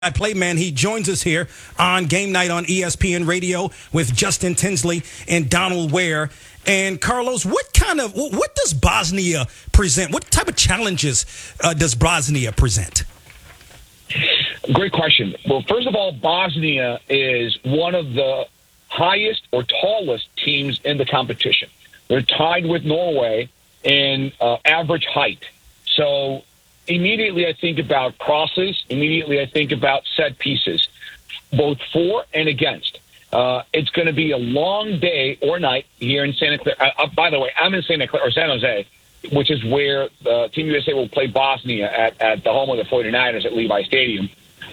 Play man, he joins us here on Game Night on ESPN Radio with Justin Tinsley and Donald Ware. And Carlos, what does Bosnia present? What type of challenges does Bosnia present? Great question. Well, first of all, Bosnia is one of the highest or tallest teams in the competition. They're tied with Norway in average height. So immediately I think about crosses. Immediately I think about set pieces, both for and against. It's going to be a long day or night here in Santa Clara. By the way, I'm in Santa Clara or San Jose, which is where Team USA will play Bosnia at the home of the 49ers at Levi Stadium.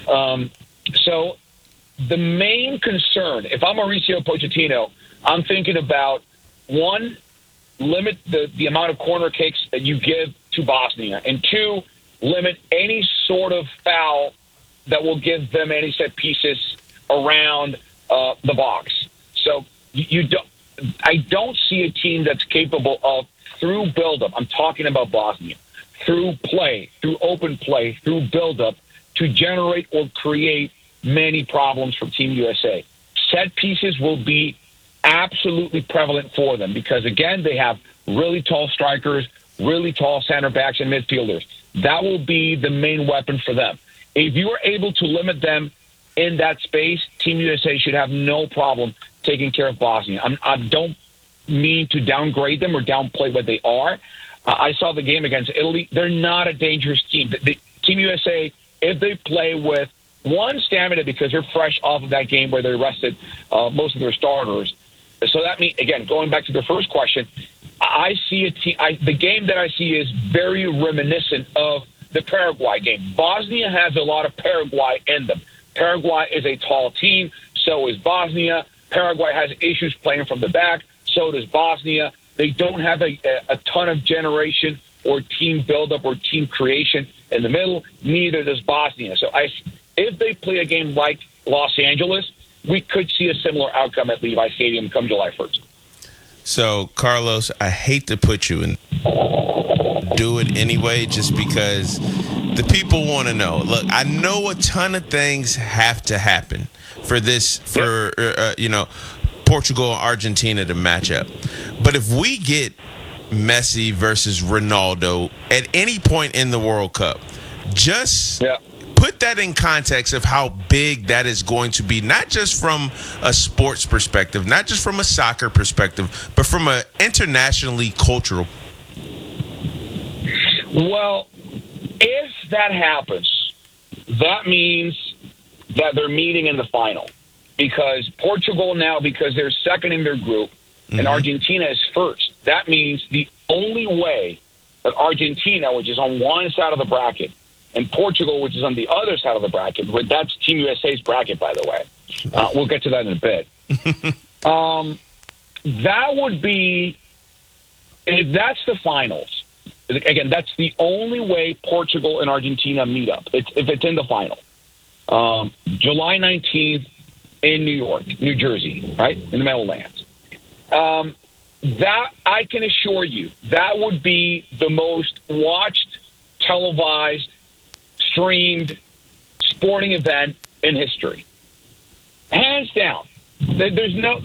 So the main concern, if I'm Mauricio Pochettino, I'm thinking about, one, limit the amount of corner kicks that you give to Bosnia, and two, limit any sort of foul that will give them any set pieces around the box. So I don't see a team that's capable of, through buildup, I'm talking about Bosnia, through play, through open play, through buildup, to generate or create many problems for Team USA. Set pieces will be absolutely prevalent for them because, again, they have really tall strikers, really tall center backs and midfielders. That will be the main weapon for them. If you are able to limit them in that space, Team USA should have no problem taking care of Bosnia. I don't mean to downgrade them or downplay what they are. I saw the game against Italy. They're not a dangerous team. The Team USA, if they play with one stamina because they're fresh off of that game where they rested most of their starters. So that means, again, going back to the first question, I see a team. The game that I see is very reminiscent of the Paraguay game. Bosnia has a lot of Paraguay in them. Paraguay is a tall team. So is Bosnia. Paraguay has issues playing from the back. So does Bosnia. They don't have a ton of generation or team buildup or team creation in the middle. Neither does Bosnia. So if they play a game like Los Angeles, we could see a similar outcome at Levi Stadium come July 1st. So, Carlos, I hate to put you in. Do it anyway just because the people want to know. Look, I know a ton of things have to happen for Portugal and Argentina to match up. But if we get Messi versus Ronaldo at any point in the World Cup, just put that in context of how big that is going to be, not just from a sports perspective, not just from a soccer perspective, but from an internationally cultural. Well, if that happens, that means that they're meeting in the final. Because Portugal now, because they're second in their group, and Argentina is first. That means the only way that Argentina, which is on one side of the bracket, and Portugal, which is on the other side of the bracket, but that's Team USA's bracket, by the way. We'll get to that in a bit. That would be, if that's the finals, again, that's the only way Portugal and Argentina meet up, if it's in the final. July 19th in New York, New Jersey, right, in the Meadowlands. That, I can assure you, that would be the most watched, televised, streamed sporting event in history, hands down. There's no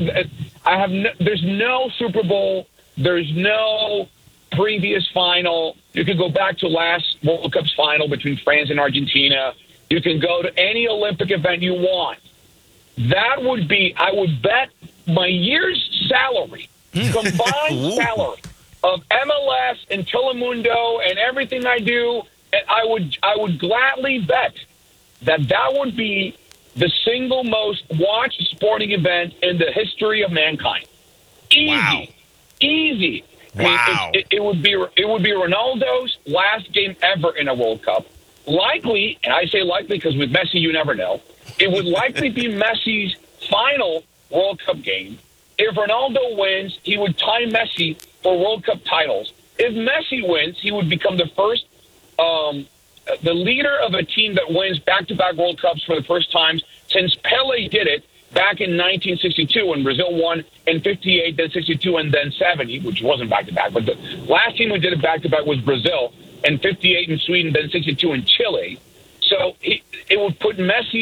Super Bowl. There's no previous final. You can go back to last World Cup's final between France and Argentina. You can go to any Olympic event you want. That would be, I would bet my year's salary, combined salary of MLS and Telemundo and everything I do, and I would gladly bet that would be the single most watched sporting event in the history of mankind. Easy. Wow. Easy. Wow. It would be Ronaldo's last game ever in a World Cup. Likely, and I say likely because with Messi you never know, it would likely be Messi's final World Cup game. If Ronaldo wins, he would tie Messi for World Cup titles. If Messi wins, he would become the first, the leader of a team that wins back-to-back World Cups for the first time since Pele did it back in 1962 when Brazil won in 58, then 62, and then 70, which wasn't back-to-back. But the last team who did it back-to-back was Brazil, in 58 in Sweden, then 62 in Chile. So it would put Messi